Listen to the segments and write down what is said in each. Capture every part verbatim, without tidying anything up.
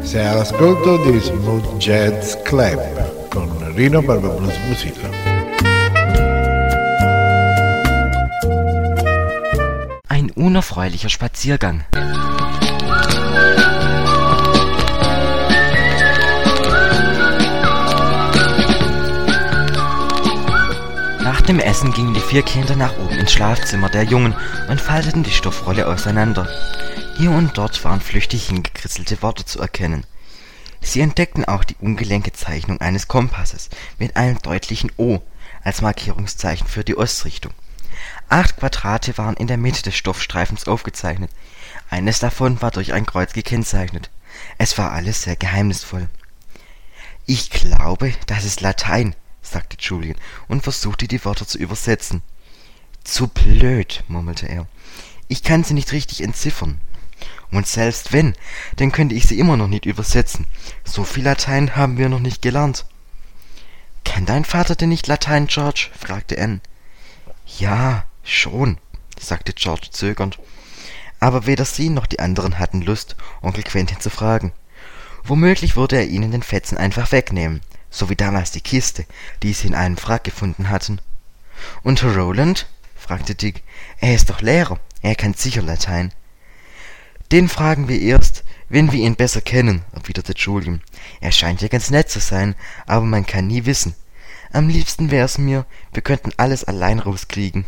Sei all'ascolto di Smooth Jazz Club con Rino Barbablus Musica. Ein unerfreulicher Spaziergang. Nach dem Essen gingen die vier Kinder nach oben ins Schlafzimmer der Jungen und falteten die Stoffrolle auseinander. Hier und dort waren flüchtig hingekritzelte Worte zu erkennen. Sie entdeckten auch die ungelenke Zeichnung eines Kompasses mit einem deutlichen O als Markierungszeichen für die Ostrichtung. Acht Quadrate waren in der Mitte des Stoffstreifens aufgezeichnet. Eines davon war durch ein Kreuz gekennzeichnet. Es war alles sehr geheimnisvoll. »Ich glaube, das ist Latein«, sagte Julian und versuchte, die Wörter zu übersetzen. »Zu blöd«, murmelte er. »Ich kann sie nicht richtig entziffern. Und selbst wenn, dann könnte ich sie immer noch nicht übersetzen. So viel Latein haben wir noch nicht gelernt.« »Kann dein Vater denn nicht Latein, George?« fragte Anne. »Ja, schon«, sagte George zögernd. Aber weder sie noch die anderen hatten Lust, Onkel Quentin zu fragen. Womöglich würde er ihnen den Fetzen einfach wegnehmen, so wie damals die Kiste, die sie in einem Wrack gefunden hatten. »Und Herr Rowland?« fragte Dick. »Er ist doch Lehrer, er kann sicher Latein.« »Den fragen wir erst, wenn wir ihn besser kennen«, erwiderte Julian. »Er scheint ja ganz nett zu sein, aber man kann nie wissen. Am liebsten wär's mir, wir könnten alles allein rauskriegen.«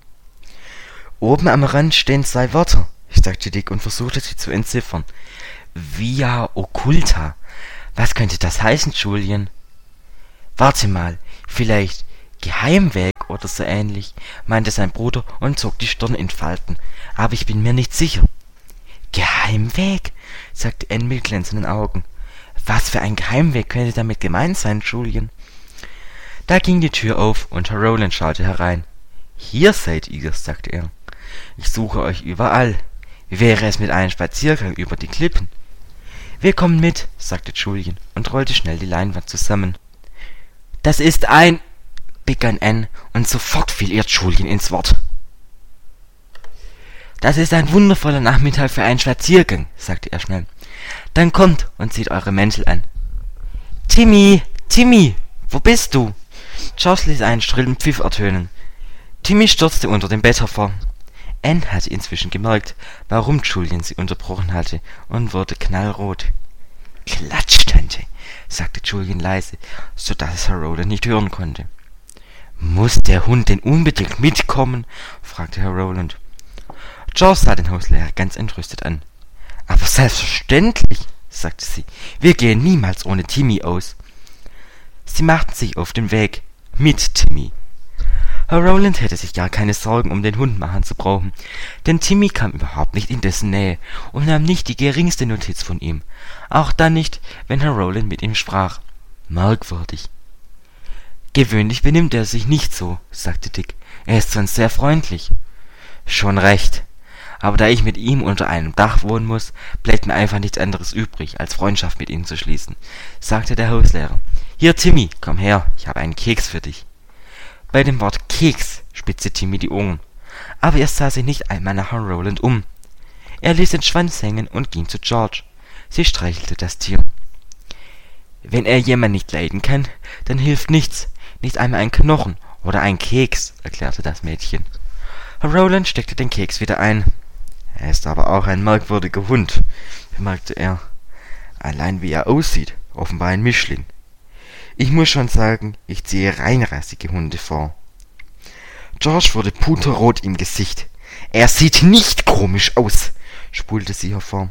»Oben am Rand stehen zwei Wörter«, sagte Dick und versuchte sie zu entziffern. »Via occulta. Was könnte das heißen, Julian?« »Warte mal, vielleicht Geheimweg oder so ähnlich«, meinte sein Bruder und zog die Stirn in Falten. »Aber ich bin mir nicht sicher.« »Geheimweg?«, sagte Anne mit glänzenden Augen. »Was für ein Geheimweg könnte damit gemeint sein, Julian?« Da ging die Tür auf und Herr Rowland schaute herein. »Hier seid ihr«, sagte er. »Ich suche euch überall. Wie wäre es mit einem Spaziergang über die Klippen?« »Wir kommen mit«, sagte Julian und rollte schnell die Leinwand zusammen. »Das ist ein«, begann Anne, und sofort fiel ihr Julian ins Wort. »Das ist ein wundervoller Nachmittag für einen Spaziergang«, sagte er schnell. »Dann kommt und zieht eure Mäntel an.« »Timmy, Timmy, wo bist du?« George ließ einen schrillen Pfiff ertönen. Timmy stürzte unter dem Bett hervor. Anne hatte inzwischen gemerkt, warum Julian sie unterbrochen hatte, und wurde knallrot. »Klatsch, Tante«, sagte Julian leise, so dass es Herr Rowland nicht hören konnte. »Muss der Hund denn unbedingt mitkommen?« fragte Herr Rowland. George sah den Hauslehrer ganz entrüstet an. »Aber selbstverständlich«, sagte sie, »wir gehen niemals ohne Timmy aus.« Sie machten sich auf den Weg, mit Timmy. Herr Rowland hätte sich gar keine Sorgen um den Hund machen zu brauchen, denn Timmy kam überhaupt nicht in dessen Nähe und nahm nicht die geringste Notiz von ihm, auch dann nicht, wenn Herr Rowland mit ihm sprach. Merkwürdig. »Gewöhnlich benimmt er sich nicht so«, sagte Dick. »Er ist sonst sehr freundlich.« »Schon recht. Aber da ich mit ihm unter einem Dach wohnen muss, bleibt mir einfach nichts anderes übrig, als Freundschaft mit ihm zu schließen«, sagte der Hauslehrer. »Hier, Timmy, komm her, ich habe einen Keks für dich.« Bei dem Wort Keks spitzte Timmy die Ohren, aber er sah sich nicht einmal nach Herrn Rowland um. Er ließ den Schwanz hängen und ging zu George. Sie streichelte das Tier. »Wenn er jemand nicht leiden kann, dann hilft nichts, nicht einmal ein Knochen oder ein Keks«, erklärte das Mädchen. Herr Rowland steckte den Keks wieder ein. »Er ist aber auch ein merkwürdiger Hund«, bemerkte er. »Allein wie er aussieht, offenbar ein Mischling. Ich muss schon sagen, ich ziehe reinrassige Hunde vor.« George wurde puterrot im Gesicht. »Er sieht nicht komisch aus«, spulte sie hervor.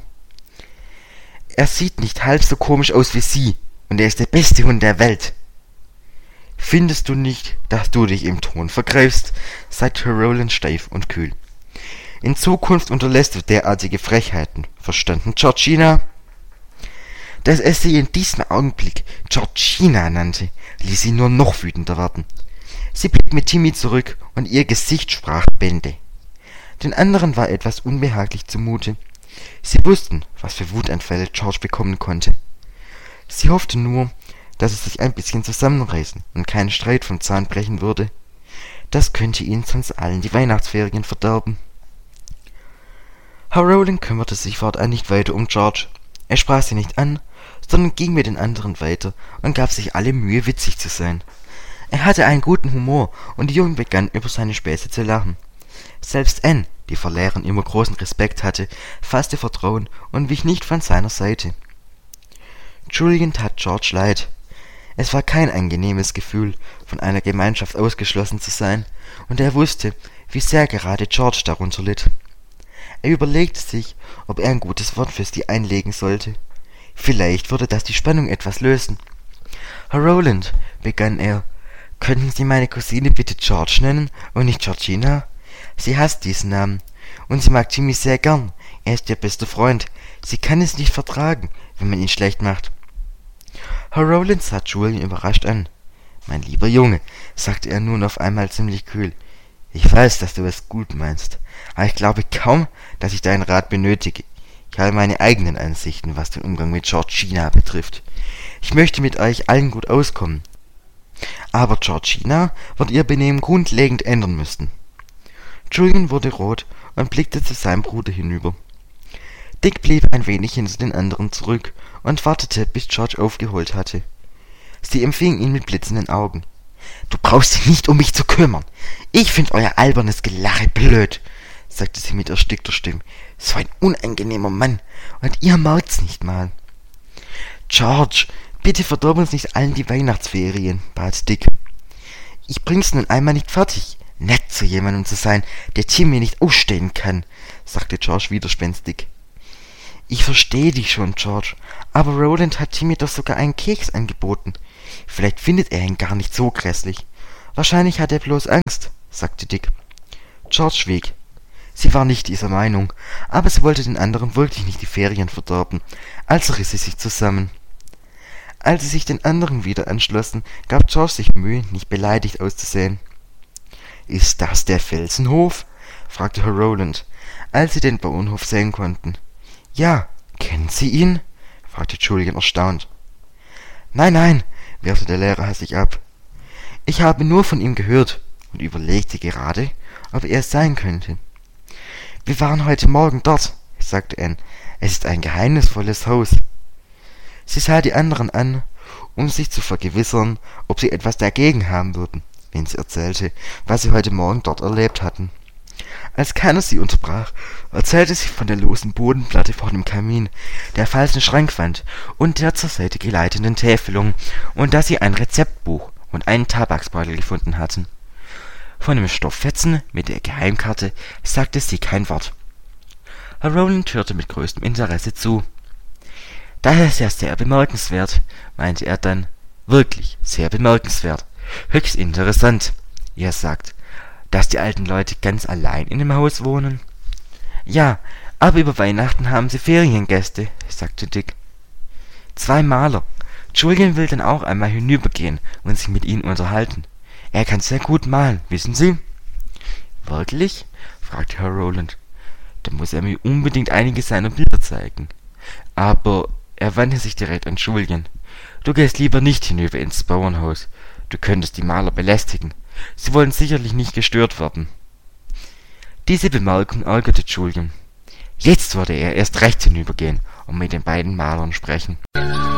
»Er sieht nicht halb so komisch aus wie Sie, und er ist der beste Hund der Welt.« »Findest du nicht, dass du dich im Ton vergreifst?«, sagte Herr Rowland steif und kühl. »In Zukunft unterlässt du derartige Frechheiten. Verstanden, Georgina?« Dass er sie in diesem Augenblick Georgina nannte, ließ sie nur noch wütender werden. Sie blieb mit Timmy zurück, und ihr Gesicht sprach Bände. Den anderen war etwas unbehaglich zumute. Sie wussten, was für Wutanfälle George bekommen konnte. Sie hoffte nur, dass er sich ein bisschen zusammenreißen und keinen Streit vom Zahn brechen würde. Das könnte ihnen sonst allen die Weihnachtsferien verderben. Herr Rowland kümmerte sich fortan nicht weiter um George. Er sprach sie nicht an sondern ging mit den anderen weiter und gab sich alle Mühe, witzig zu sein. Er hatte einen guten Humor und die Jungen begannen über seine Späße zu lachen. Selbst Anne, die vor Lehrern immer großen Respekt hatte, fasste Vertrauen und wich nicht von seiner Seite. Julian tat George leid. Es war kein angenehmes Gefühl, von einer Gemeinschaft ausgeschlossen zu sein, und er wusste, wie sehr gerade George darunter litt. Er überlegte sich, ob er ein gutes Wort für sie einlegen sollte. Vielleicht würde das die Spannung etwas lösen. »Herr Rowland«, begann er, »könnten Sie meine Cousine bitte George nennen und nicht Georgina? Sie hasst diesen Namen, und sie mag Timmy sehr gern. Er ist ihr bester Freund. Sie kann es nicht vertragen, wenn man ihn schlecht macht.« Herr Rowland sah Julian überrascht an. »Mein lieber Junge«, sagte er nun auf einmal ziemlich kühl, »ich weiß, dass du es gut meinst, aber ich glaube kaum, dass ich deinen Rat benötige. Ich habe meine eigenen Ansichten, was den Umgang mit Georgina betrifft. Ich möchte mit euch allen gut auskommen. Aber Georgina wird ihr Benehmen grundlegend ändern müssen.« Julian wurde rot und blickte zu seinem Bruder hinüber. Dick blieb ein wenig hinter den anderen zurück und wartete, bis George aufgeholt hatte. Sie empfing ihn mit blitzenden Augen. »Du brauchst dich nicht um mich zu kümmern. Ich find euer albernes Gelache blöd«, sagte sie mit erstickter Stimme. »So ein unangenehmer Mann, und ihr merkt's nicht mal.« »George, bitte verdirb uns nicht allen die Weihnachtsferien«, bat Dick. »Ich bring's nun einmal nicht fertig, nett zu jemandem zu sein, der Timmy nicht ausstehen kann«, sagte George widerspenstig. »Ich verstehe dich schon, George, aber Rowland hat Timmy doch sogar einen Keks angeboten. Vielleicht findet er ihn gar nicht so grässlich. Wahrscheinlich hat er bloß Angst«, sagte Dick. George schwieg. Sie war nicht dieser Meinung, aber sie wollte den anderen wirklich nicht die Ferien verderben, also riss sie sich zusammen. Als sie sich den anderen wieder anschlossen, gab George sich Mühe, nicht beleidigt auszusehen. »Ist das der Felsenhof?« fragte Herr Rowland, als sie den Bauernhof sehen konnten. »Ja, kennen Sie ihn?« fragte Julian erstaunt. »Nein, nein«, wehrte der Lehrer hastig ab. »Ich habe nur von ihm gehört und überlegte gerade, ob er es sein könnte.« »Wir waren heute Morgen dort«, sagte Anne. »Es ist ein geheimnisvolles Haus.« Sie sah die anderen an, um sich zu vergewissern, ob sie etwas dagegen haben würden, wenn sie erzählte, was sie heute Morgen dort erlebt hatten. Als keiner sie unterbrach, erzählte sie von der losen Bodenplatte vor dem Kamin, der falschen Schrankwand und der zur Seite geleitenden Täfelung, und dass sie ein Rezeptbuch und einen Tabaksbeutel gefunden hatten. Von dem Stofffetzen mit der Geheimkarte sagte sie kein Wort. Herr Rowland hörte mit größtem Interesse zu. »Das ist ja sehr bemerkenswert«, meinte er dann. »Wirklich sehr bemerkenswert. Höchst interessant. Ihr sagt, dass die alten Leute ganz allein in dem Haus wohnen?« »Ja, aber über Weihnachten haben sie Feriengäste«, sagte Dick. »Zwei Maler. Julian will dann auch einmal hinübergehen und sich mit ihnen unterhalten. Er kann sehr gut malen, wissen Sie?« »Wirklich?«, fragte Herr Rowland. »Dann muss er mir unbedingt einige seiner Bilder zeigen.« Aber er wandte sich direkt an Julian. »Du gehst lieber nicht hinüber ins Bauernhaus. Du könntest die Maler belästigen. Sie wollen sicherlich nicht gestört werden.« Diese Bemerkung ärgerte Julian. Jetzt würde er erst recht hinübergehen und mit den beiden Malern sprechen.